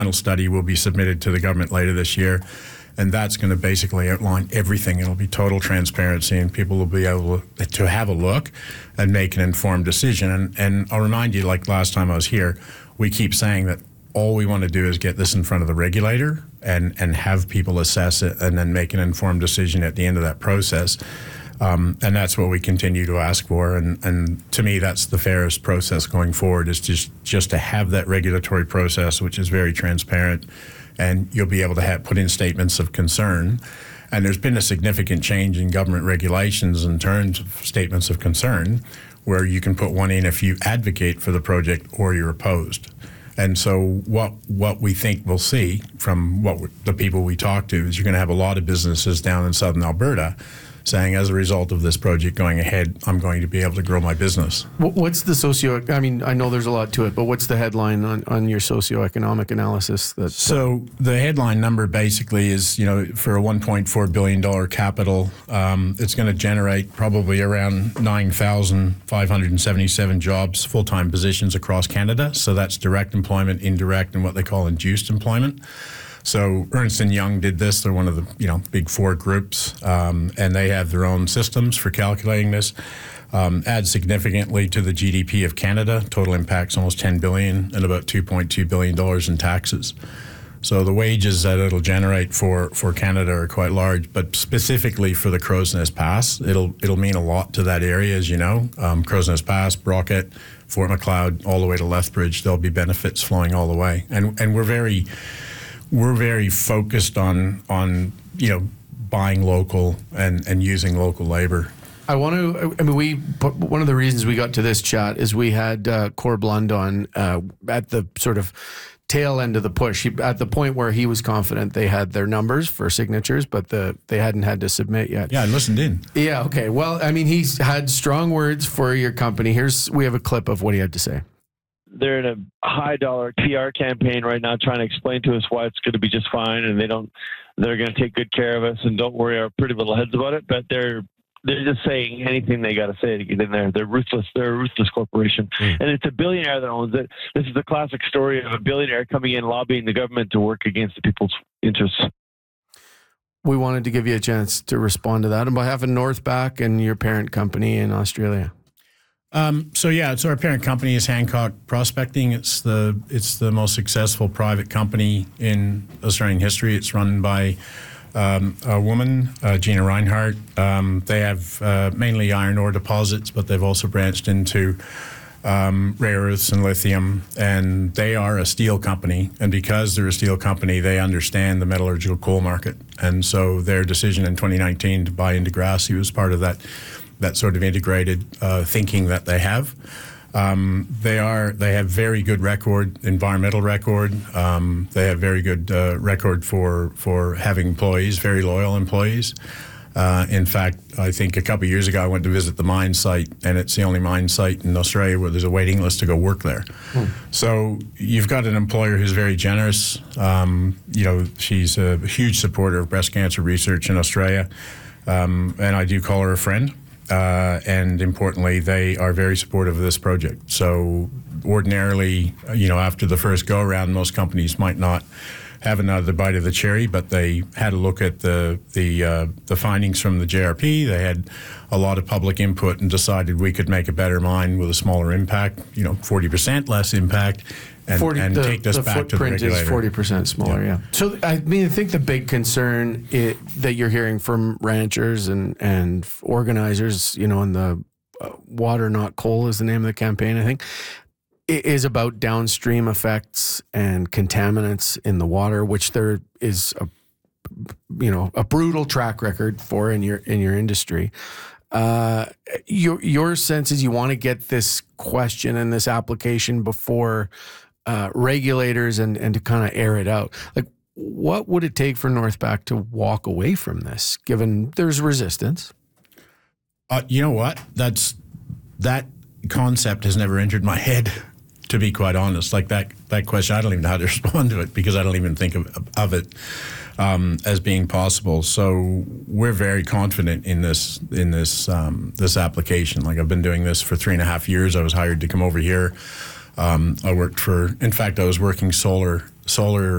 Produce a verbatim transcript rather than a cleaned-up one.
final study will be submitted to the government later this year. And that's going to basically outline everything. It'll be total transparency, and people will be able to have a look and make an informed decision. And, and I'll remind you, like last time I was here, we keep saying that all we want to do is get this in front of the regulator and, and have people assess it and then make an informed decision at the end of that process. Um, and that's what we continue to ask for. And, and to me, that's the fairest process going forward, is just, just to have that regulatory process, which is very transparent. And you'll be able to have, put in statements of concern. And there's been a significant change in government regulations in terms of statements of concern, where you can put one in if you advocate for the project or you're opposed. And so what what we think we'll see from what the people we talk to is you're going to have a lot of businesses down in southern Alberta saying, as a result of this project going ahead, I'm going to be able to grow my business. What's the socio? I mean, I know there's a lot to it, but what's the headline on, on your socioeconomic analysis? That so the headline number basically is, you know, for a one point four billion dollars capital, um, it's going to generate probably around nine thousand five hundred seventy-seven jobs, full-time positions across Canada. So that's direct employment, indirect, and what they call induced employment. So Ernst and Young did this. They're one of the you know big four groups, um, and they have their own systems for calculating this. Um, adds significantly to the G D P of Canada. Total impact's almost ten billion dollars and about two point two billion dollars in taxes. So the wages that it'll generate for, for Canada are quite large, but specifically for the Crowsnest Pass, it'll it'll mean a lot to that area, as you know. Um, Crowsnest Pass, Brockett, Fort Macleod, all the way to Lethbridge. There'll be benefits flowing all the way, and and we're very we're very focused on on you know buying local and, and using local labor. I want to, I mean, we, one of the reasons we got to this chat is we had uh, Corb Lund on uh, at the sort of tail end of the push, he, at the point where he was confident they had their numbers for signatures, but the they hadn't had to submit yet. Yeah, I listened in. Yeah, okay. Well, I mean, he's had strong words for your company. Here's, we have a clip of what he had to say. They're in a high dollar P R campaign right now trying to explain to us why it's going to be just fine, and they don't, they're going to take good care of us, and don't worry our pretty little heads about it, but they're They're just saying anything they got to say to get in there. They're ruthless. They're a ruthless corporation. Mm. And it's a billionaire that owns it. This is a classic story of a billionaire coming in, lobbying the government to work against the people's interests. We wanted to give you a chance to respond to that on behalf of Northback and your parent company in Australia. Um, so yeah, it's our parent company is Hancock Prospecting. It's the it's the most successful private company in Australian history. It's run by Um, a woman, uh, Gina Reinhardt. Um, they have uh, mainly iron ore deposits, but they've also branched into um, rare earths and lithium, and they are a steel company. And because they're a steel company, they understand the metallurgical coal market. And so their decision in twenty nineteen to buy into Degrassi was part of that, that sort of integrated uh, thinking that they have. Um, they are. They have very good record, environmental record. Um, they have very good uh, record for for having employees, very loyal employees. Uh, in fact, I think a couple of years ago I went to visit the mine site, and it's the only mine site in Australia where there's a waiting list to go work there. Hmm. So you've got an employer who's very generous. Um, you know, she's a huge supporter of breast cancer research in Australia, um, and I do call her a friend. Uh, and importantly, they are very supportive of this project. So ordinarily, you know, after the first go-around, most companies might not have another bite of the cherry, but they had a look at the the uh, the findings from the J R P. They had a lot of public input and decided we could make a better mine with a smaller impact, you know, forty percent less impact, and, forty, and the, take this the back to the regulator. The footprint is forty percent smaller, yeah. yeah. So, I mean, I think the big concern it, that you're hearing from ranchers and, and organizers, you know, and the uh, Water Not Coal is the name of the campaign, I think, is about downstream effects and contaminants in the water, which there is a, you know, a brutal track record for in your in your industry. Uh, your your sense is you want to get this question and this application before uh, regulators and and to kind of air it out. Like, what would it take for Northback to walk away from this, given there's resistance? Uh, you know what? That's that concept has never entered my head. To be quite honest, like that that question, I don't even know how to respond to it because I don't even think of, of it um, as being possible. So we're very confident in this in this um, this application. Like I've been doing this for three and a half years. I was hired to come over here. Um, I worked for, in fact, I was working solar solar